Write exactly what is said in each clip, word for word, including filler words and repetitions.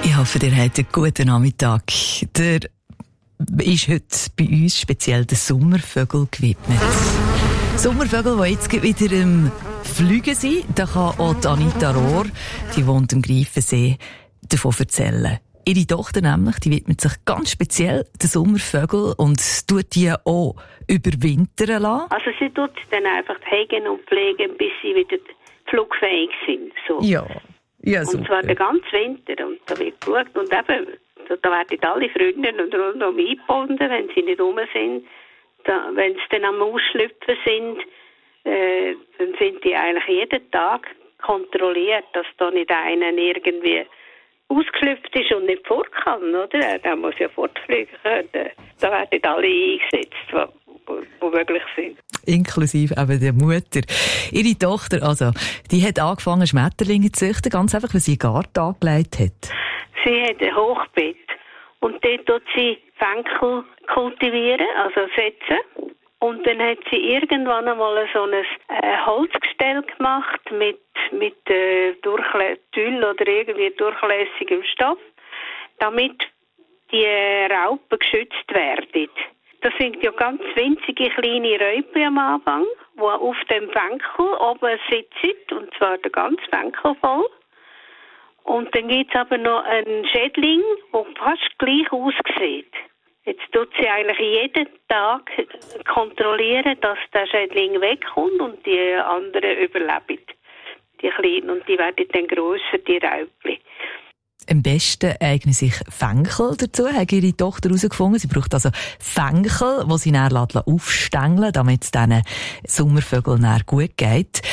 Ich hoffe, ihr habt einen guten Nachmittag. Der ist heute bei uns speziell der Sommervögel gewidmet. Sommervögel, die jetzt wieder im Fliegen sind, da kann auch Anita Rohr, die wohnt am Greifensee, davon erzählen. Ihre Tochter nämlich, die widmet sich ganz speziell den Sommervögeln und tut die auch überwintern lassen. Also sie tut sie dann einfach hegen und pflegen, bis sie wieder flugfähig sind. So. Ja, ja, super. Und zwar den ganzen Winter. Und da wird geschaut. Und eben, da werden alle Freunde und rundum eingebunden, wenn sie nicht rum sind. Da, wenn sie dann am Ausschlüpfen sind, äh, dann sind die eigentlich jeden Tag kontrolliert, dass da nicht einer irgendwie ausgeschlüpft ist und nicht fort kann, oder? Der muss ja fortfliegen können. Da werden alle eingesetzt, die möglich sind. Inklusive eben der Mutter. Ihre Tochter, also, die hat angefangen, Schmetterlinge zu züchten, ganz einfach, weil sie einen Garten angelegt hat. Sie hat ein Hochbett. Und dort tut sie Fenkel kultivieren, also setzen. Und dann hat sie irgendwann einmal so ein äh, Holzgestell gemacht mit, mit äh, Durchlä- Tüll oder irgendwie durchlässigem Stoff, damit die Raupen geschützt werden. Das sind ja ganz winzige kleine Raupen am Anfang, die auf dem Fenkel oben sitzen, und zwar der ganze Fenkel voll. Und dann gibt es aber noch einen Schädling, der fast gleich aussieht. Jetzt tut sie eigentlich jeden Tag kontrollieren, dass der Schädling wegkommt und die anderen überleben. Die Kleinen. Und die werden dann grösser, die Räubchen. Am besten eignen sich Fenkel dazu, hat ihre Tochter herausgefunden. Sie braucht also Fenkel, die sie dann aufstängeln, damit es diesen Sommervögeln dann gut geht.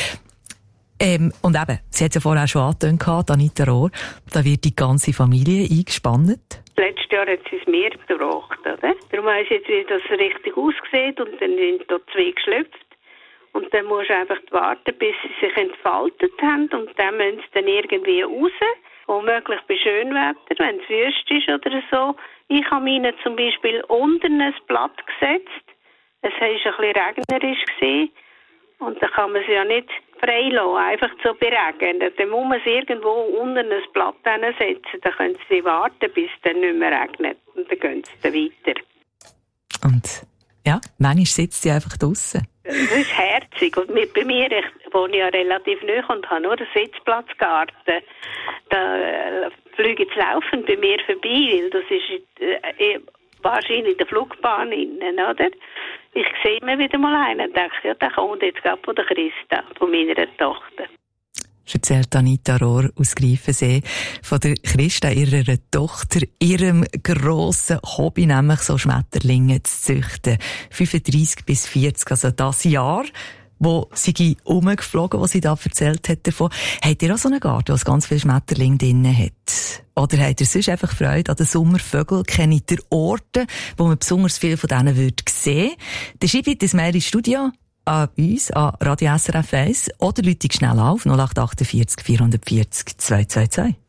Ähm, und eben, sie hat es ja vorher schon angetönt, Anita Rohr, da wird die ganze Familie eingespannt. Letztes Jahr hat sie es mehr gebracht, oder? Darum weiss ich jetzt, wie das richtig aussieht, und dann sind da zwei geschlüpft. Und dann musst du einfach warten, bis sie sich entfaltet haben, und dann müssen sie dann irgendwie raus, womöglich bei Schönwetter, wenn es wüst ist oder so. Ich habe ihnen zum Beispiel unter ein Blatt gesetzt. Es war ein bisschen regnerisch gewesen. Und dann kann man sie ja nicht frei lassen, einfach so beregnen. Dann muss man sie irgendwo unter ein Blatt setzen. Dann können sie warten, bis es dann nicht mehr regnet. Und dann gehen sie dann weiter. Und ja, manchmal sitzt sie einfach draussen. Das ist herzig. Und mit, bei mir, ich wohne ja relativ nahe und habe nur einen Sitzplatzgarten. Da äh, fliegen sie laufend bei mir vorbei, weil das ist äh, wahrscheinlich in der Flugbahn innen, oder? Ich sehe mir wieder mal einen und denke, ja, der kommt jetzt gerade von der Christa, von meiner Tochter. Erzählt Anita Rohr aus Greifensee von der Christa, ihrer Tochter, ihrem grossen Hobby, nämlich so Schmetterlinge zu züchten. fünfunddreissig bis vierzig, also das Jahr, wo sie rumgeflogen, was sie da erzählt hat davon. Habt ihr auch so einen Garten, wo ganz viele Schmetterlinge drin hat? Oder habt ihr sonst einfach Freude an den Sommervögeln? Kennt ihr Orte, wo man besonders viel von denen würde sehen? Dann schreibt das Mail ins Studio an uns, an Radio S R F eins, oder läutet schnell auf null acht acht vier vier vier null zwei zwei zwei.